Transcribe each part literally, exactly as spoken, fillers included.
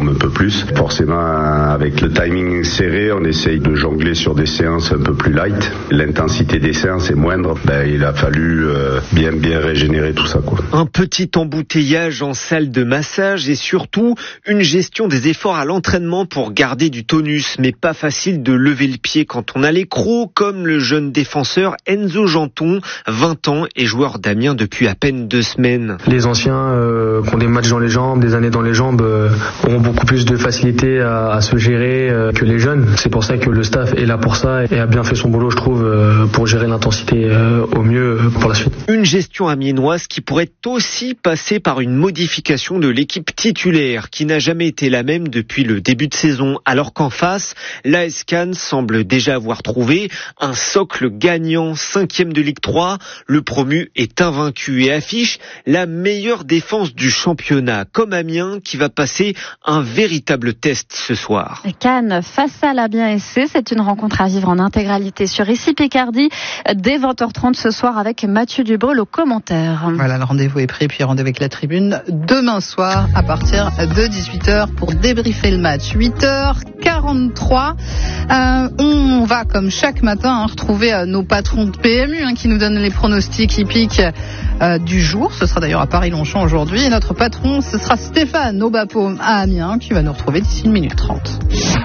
performe un peu plus. Forcément, avec le timing serré, on essaye de jongler sur des séances un peu plus light. L'intensité des séances est moindre. Ben, il a fallu euh, bien bien régénérer tout ça, quoi. Un petit embouteillage en salle de massage et surtout une gestion des efforts à l'entraînement pour garder du tonus. Mais pas facile de lever le pied quand on a les crocs, comme le jeune défenseur Enzo Janton, vingt ans et joueur d'Amiens depuis à peine deux semaines. Les anciens euh, qui ont des matchs dans les jambes, des années dans les jambes, euh, ont beaucoup plus de facilité à, à se gérer euh, que les jeunes. C'est pour ça que le staff est là pour ça et a bien fait son boulot, je trouve, euh, pour gérer l'intensité euh, au mieux euh, pour la suite. Une gestion amiénoise qui pourrait aussi passer par une modification de l'équipe titulaire, qui n'a jamais été la même depuis le début de saison, alors qu'en face, l'A S Cannes semble déjà avoir trouvé un socle gagnant, cinquième de Ligue trois. Le promu est invaincu et affiche la meilleure défense du championnat, comme Amiens qui va passer un véritable test ce soir. Cannes face à l'Amiens S C, c'est une rencontre à vivre en intégralité sur Ici Picardie dès vingt heures trente ce soir avec Mathieu Dubreuil au commentaire. Voilà, le rendez-vous est pris, puis rendez-vous avec la tribune demain soir à partir de dix-huit heures pour débriefer le match. huit heures quarante-trois. Euh, on va, comme chaque matin, hein, retrouver euh, nos patrons de P M U hein, qui nous donnent les pronostics hippiques euh, du jour. Ce sera d'ailleurs à Paris-Longchamp aujourd'hui. Et notre patron, ce sera Stéphane au Bapaume à Amiens qui va nous retrouver d'ici une minute trente.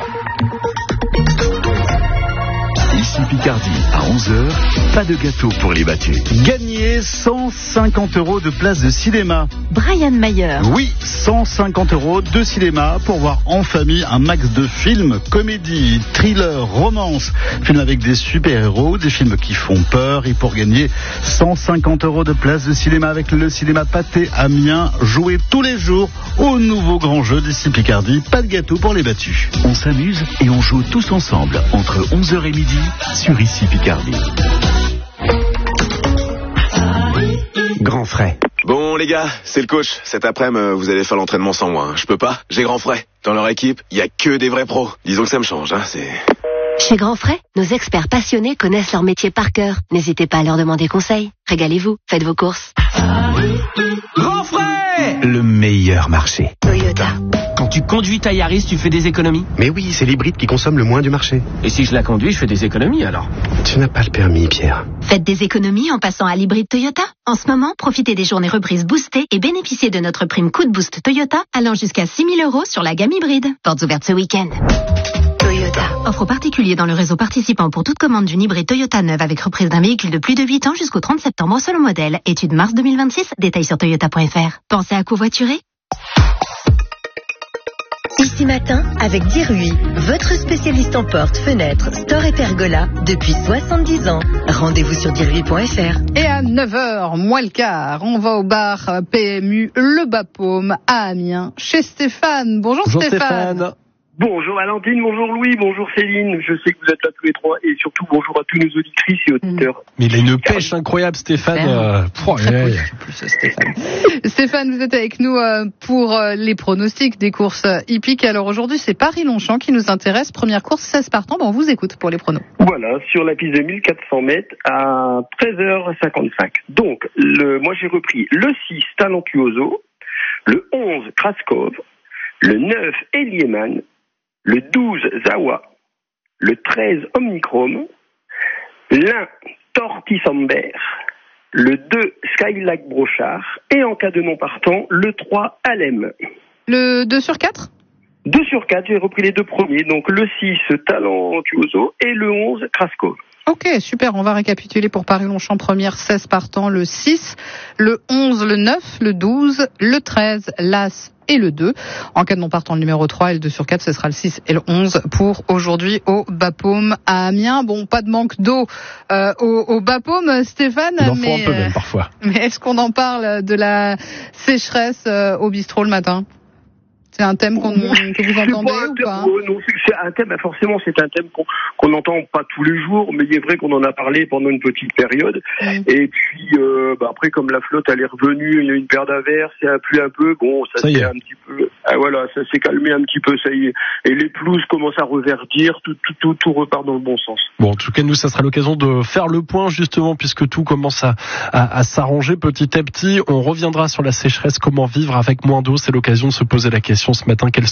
Ici Picardie, à onze heures, pas de gâteau pour les battus. Gagnez cent cinquante euros de place de cinéma. Brian Mayer. Oui, cent cinquante euros de cinéma pour voir en famille un max de films, comédie, thriller, romance, films avec des super-héros, des films qui font peur. Et pour gagner cent cinquante euros de place de cinéma avec le cinéma Pâté Amiens, jouez tous les jours au nouveau grand jeu d'Ici Picardie, pas de gâteau pour les battus. On s'amuse et on joue tous ensemble entre onze heures et midi sur Ici Picardie. Grand frais. Bon les gars, c'est le coach. Cet après-midi, vous allez faire l'entraînement sans moi. Hein. Je peux pas, j'ai Grand Frais. Dans leur équipe, il y a que des vrais pros. Disons que ça me change, hein, c'est... Chez Grand Frais, nos experts passionnés connaissent leur métier par cœur. N'hésitez pas à leur demander conseil. Régalez-vous, faites vos courses. Grand Frais, le meilleur marché. Toyota. Quand tu conduis ta Yaris, tu fais des économies? Mais oui, c'est l'hybride qui consomme le moins du marché. Et si je la conduis, je fais des économies alors? Tu n'as pas le permis, Pierre. Faites des économies en passant à l'hybride Toyota. En ce moment, profitez des journées reprises boostées et bénéficiez de notre prime coup de boost Toyota allant jusqu'à six mille euros sur la gamme hybride. Portes ouvertes ce week-end. Toyota. Offre aux particuliers dans le réseau participant pour toute commande d'une hybride Toyota neuve avec reprise d'un véhicule de plus de huit ans jusqu'au trente septembre selon modèle. Étude mars deux mille vingt-six. Détails sur toyota point f r. Pensez à covoiturer? Ici Matin avec Dirui, votre spécialiste en portes, fenêtres, stores et pergola depuis soixante-dix ans. Rendez-vous sur dirui point f r. Et à neuf heures, moins le quart, on va au bar P M U Le Bapaume à Amiens chez Stéphane. Bonjour, Bonjour Stéphane. Stéphane. Bonjour Valentine, bonjour Louis, bonjour Céline. Je sais que vous êtes là tous les trois et surtout bonjour à tous nos auditrices et auditeurs. Mais il a une pêche incroyable, Stéphane. Euh, oh, Très ouais. Plus, Stéphane. Stéphane, vous êtes avec nous pour les pronostics des courses hippiques. Alors aujourd'hui, c'est Paris-Longchamp qui nous intéresse. Première course, seize partants. Bon, on vous écoute pour les pronos. Voilà, sur la piste de mille quatre cents mètres à treize heures cinquante-cinq. Donc, le, moi j'ai repris le six Talentuoso, le onze Kraskov, le neuf Elieman, le douze Zawa, le treize Omnichrome, l'un Tortisamber, le deux Skylac Brochard et en cas de non partant, le trois Alem. Le deux sur quatre ? deux sur quatre, j'ai repris les deux premiers, donc le six Talentuoso et le onze Kraskov. Ok, super, on va récapituler pour Paris-Longchamp, première, seize partants, le six, le onze, le neuf, le douze, le treize, l'As et le deux. En cas de non partant, le numéro trois et le deux sur quatre, ce sera le six et le onze pour aujourd'hui au Bapaume à Amiens. Bon, pas de manque d'eau euh, au, au Bapaume, Stéphane, il en mais, faut un peu même parfois. Mais est-ce qu'on en parle de la sécheresse euh, au bistrot le matin ? C'est un thème qu'on, que vous entendez pas ou thème, pas ? euh, Non, c'est, c'est un thème, forcément c'est un thème qu'on, qu'on n'entend pas tous les jours, mais il est vrai qu'on en a parlé pendant une petite période. Mmh. Et puis euh, bah après, comme la flotte elle est revenue, il y a une paire d'averses, c'est un plu un peu, bon, ça, ça s'est un petit peu, ah, voilà, ça s'est calmé un petit peu, ça y est. Et les pelouses commencent à reverdir, tout, tout, tout, tout repart dans le bon sens. Bon, en tout cas, nous, ça sera l'occasion de faire le point justement, puisque tout commence à, à, à s'arranger petit à petit. On reviendra sur la sécheresse, comment vivre avec moins d'eau. C'est l'occasion de se poser la question ce matin. Quelles